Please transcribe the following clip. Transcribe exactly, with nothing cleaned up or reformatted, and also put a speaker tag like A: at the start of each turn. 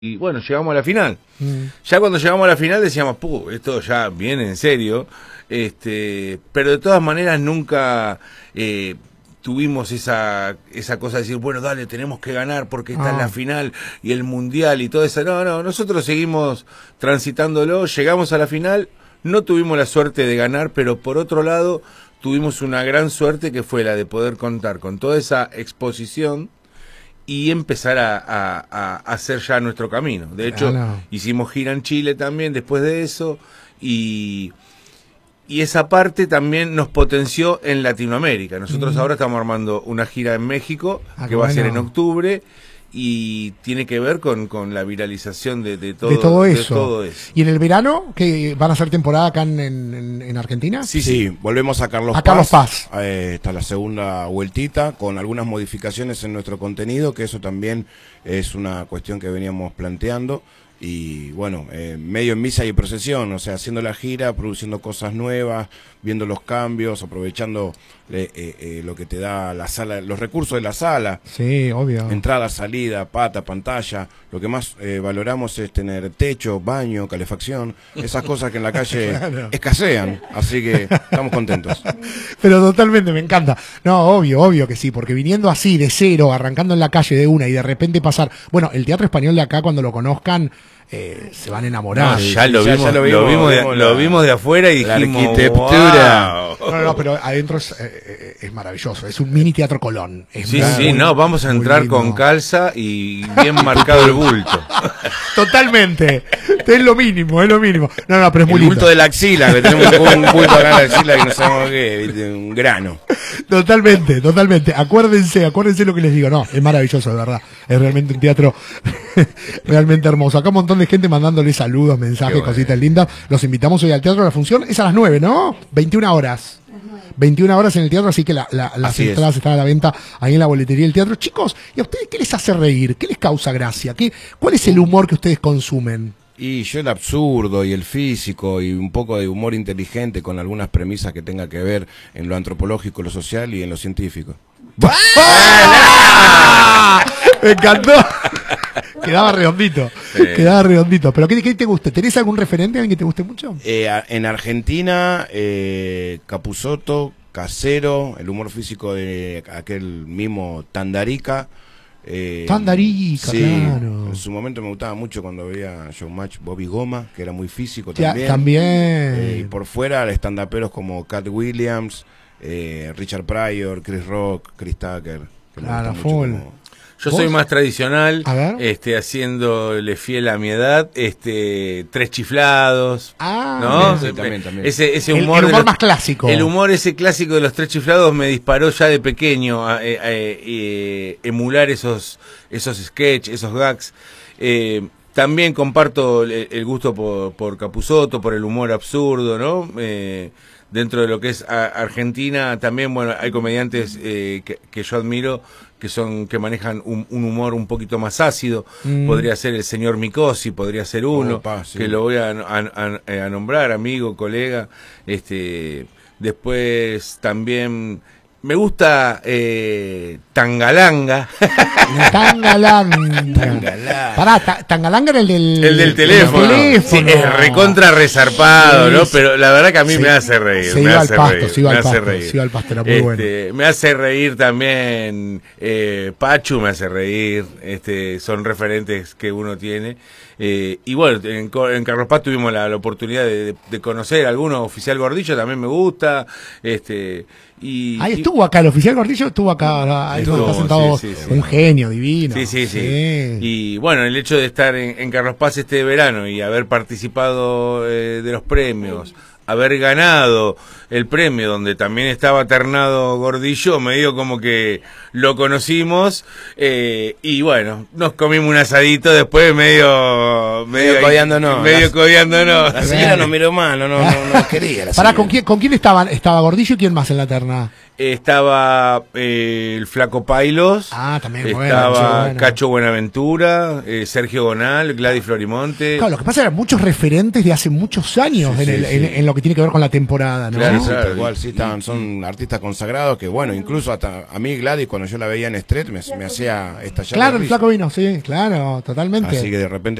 A: Y bueno, llegamos a la final.
B: Mm.
A: Ya cuando llegamos a la final decíamos, puh, esto ya viene en serio. Este, pero de todas maneras nunca eh, tuvimos esa esa cosa de decir, bueno, dale, tenemos que ganar porque está
B: Ah.
A: en la final y el mundial y todo eso. No, no, nosotros seguimos transitándolo, llegamos a la final, no tuvimos la suerte de ganar, pero por otro lado tuvimos una gran suerte que fue la de poder contar con toda esa exposición y empezar a, a, a hacer ya nuestro camino. De hecho,
B: Claro.
A: hicimos gira en Chile también después de eso, y, y esa parte también nos potenció en Latinoamérica. Nosotros
B: Mm.
A: ahora estamos armando una gira en México,
B: Ah,
A: que
B: qué
A: va a ser en
B: bueno.
A: octubre, y tiene que ver con, con la viralización de, de, todo,
B: de todo
A: de
B: eso.
A: todo eso.
B: ¿Y en el verano, que van a hacer temporada acá en, en, en Argentina?
A: Sí,
C: Sí, volvemos a Carlos
B: A Carlos
C: Paz.
B: Paz.
C: Eh, está la segunda vueltita con algunas modificaciones en nuestro contenido, que eso también es una cuestión que veníamos planteando. Y bueno, eh, medio en misa y procesión, o sea, haciendo la gira, produciendo cosas nuevas, viendo los cambios, aprovechando eh, eh, eh, lo que te da la sala, los recursos de la sala.
B: Sí, obvio.
C: Entrada, salida, pata, pantalla. Lo que más eh, valoramos es tener techo, baño, calefacción, esas cosas que en la calle
B: Claro.
C: escasean. Así que estamos contentos.
B: Pero totalmente, me encanta. No, obvio, obvio que sí, porque viniendo así de cero, arrancando en la calle de una y de repente pasar. Bueno, el teatro español de acá, cuando lo conozcan, eh, se van a enamorar.
A: No, ya, lo,
C: ya-
A: vimos,
C: ya lo
A: lo,
C: vimos,
A: vimos de,
C: vimos
A: lo
C: la-
A: vimos de afuera y
C: la
A: dijimos,
C: arquitectura.
A: "Wow".
B: No, no, pero adentro es, eh, eh, es maravilloso. Es un mini teatro Colón. Es
A: Sí,
B: muy,
A: sí, no, vamos a
B: muy
A: entrar
B: lindo.
A: con calza y bien marcado el bulto.
B: Totalmente. Es lo mínimo, es lo mínimo. No, no, pero es muy
C: El
B: lindo.
C: bulto de la axila, que tenemos un bulto acá en la axila que no sabemos qué, ¿viste? Un grano.
B: Totalmente, totalmente. Acuérdense, acuérdense lo que les digo. No, es maravilloso, de verdad. Es realmente un teatro realmente hermoso. Acá un montón de gente mandándole saludos, mensajes,
A: Qué bueno.
B: cositas lindas. Los invitamos hoy al teatro. La función es a las nueve, ¿no? veintiuna horas. veintiuna horas en el teatro, así que la, la- las
C: Así es.
B: entradas están a la venta ahí en la boletería del teatro. Chicos, ¿y a ustedes qué les hace reír? ¿Qué les causa gracia? ¿Qué, ¿Cuál es el humor que ustedes consumen?
C: Y yo el absurdo y el físico y un poco de humor inteligente con algunas premisas que tenga que ver en lo antropológico, lo social y en lo científico.
B: ¡Ah! Me encantó. Quedaba redondito.
A: Sí.
B: Quedaba redondito. ¿Pero qué, qué te gusta? ¿Tenés algún referente, alguien que te guste mucho?
C: Eh, a- en Argentina, eh, Capusotto, Casero, el humor físico de aquel mismo Tandarica. Eh,
B: Tandarica,
C: sí,
B: claro.
C: En su momento me gustaba mucho cuando veía Showmatch Bobby Goma, que era muy físico
B: Ya,
C: también.
B: también.
C: Eh, y por fuera, stand-uperos como Cat Williams, eh, Richard Pryor, Chris Rock, Chris Tucker. que me
B: Claro,
C: gusta mucho
B: full.
C: como-
A: Yo
B: ¿Vos?
A: soy más tradicional,
B: A ver.
A: este, haciéndole fiel a mi edad, este, tres chiflados,
B: Ah,
A: ¿no?
C: sí, también, también.
A: Ese, ese
B: El-
A: humor,
B: el
A: de
B: humor
A: los-
B: más clásico.
A: El humor ese clásico de los tres chiflados me disparó ya de pequeño a, eh, eh, eh, emular esos, esos sketches, esos gags. Eh, también comparto el, el gusto por, por Capusotto, por el humor absurdo, ¿no? Eh, dentro de lo que es a- Argentina, también, bueno, hay comediantes eh, que, que yo admiro, que son que manejan un, un humor un poquito más ácido.
B: Mm.
A: Podría ser el señor Micosi, podría ser uno,
C: Opa, sí.
A: que lo voy a, a- a- a nombrar, amigo, colega. Este, después también me gusta eh, Tangalanga.
B: Tangalanga.
C: Tangalanga.
B: Pará, ta- Tangalanga era el del,
A: El del teléfono.
B: del
A: Sí,
B: teléfono.
A: es recontra resarpado,
B: Sí,
A: ¿no?
B: sí.
A: Pero la verdad que a mí
B: Se-
A: me hace reír.
B: se
A: me
B: iba al
A: hace
B: pasto,
A: reír,
B: se iba
A: me
B: al
A: hace
B: pasto,
A: reír.
B: se iba al pasto, era muy
A: Este, me hace reír también eh, Pachu, me hace reír. Este, son referentes que uno tiene. Eh, y bueno, en, Co- en Carlos Paz tuvimos la, la oportunidad de, de conocer a algunos. Oficial Gordillo también me gusta. Este, y,
B: Ahí
A: y-
B: estuvo acá, el oficial Gordillo estuvo acá, ahí
A: Estuvo,
B: está sentado,
A: sí, sí, sí.
B: un genio divino.
A: Sí, sí, sí, Y bueno, el hecho de estar en, en Carlos Paz este verano y haber participado eh, de los premios, haber ganado el premio donde también estaba ternado Gordillo, medio como que lo conocimos eh, y bueno, nos comimos un asadito después medio...
C: Medio
A: ahí-
C: codeándonos.
A: Medio
C: La-
A: codeándonos.
C: La señora nos miró mal, no, no, no, no quería. La
B: Pará,
C: señora.
B: ¿con quién, ¿con quién estaban? Estaba Gordillo y quién más en la terna?
A: Estaba eh, el Flaco Pailos,
B: Ah, también,
A: estaba
B: bueno, bueno.
A: Cacho Buenaventura, eh, Sergio Gonal, Gladys Florimonte.
B: Claro, lo que pasa eran muchos referentes de hace muchos años
C: Sí,
B: en,
C: sí,
B: el-
C: sí.
B: En, en lo que tiene que ver con la temporada, ¿no?
A: Claro,
C: Sí,
A: claro.
C: tal cual, sí, estaban, son artistas consagrados que, bueno, incluso hasta a mí Gladys, cuando yo la veía en Street, me, me hacía estallar.
B: Claro,
C: de
B: el
C: risa.
B: flaco vino, sí, claro, totalmente.
C: Así que de repente